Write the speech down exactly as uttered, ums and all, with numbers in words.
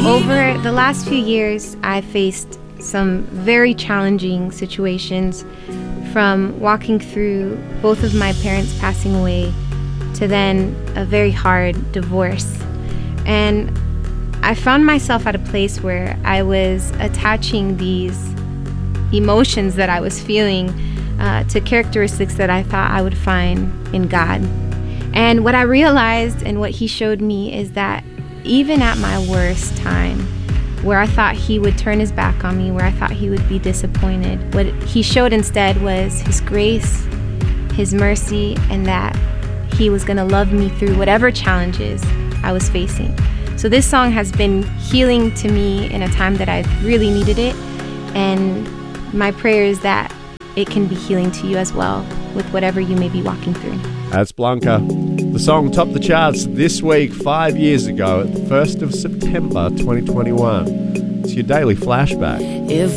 Over the last few years, I faced some very challenging situations, from walking through both of my parents passing away to then a very hard divorce. And I found myself at a place where I was attaching these emotions that I was feeling uh, to characteristics that I thought I would find in God. And what I realized and what he showed me is that even at my worst time, where I thought he would turn his back on me, where I thought he would be disappointed, what he showed instead was his grace, his mercy, and that he was going to love me through whatever challenges I was facing. So this song has been healing to me in a time that I really needed it, and my prayer is that it can be healing to you as well with whatever you may be walking through. That's Blanca. The song topped the charts this week, five years ago, at the first of September twenty twenty-one. It's your daily flashback. If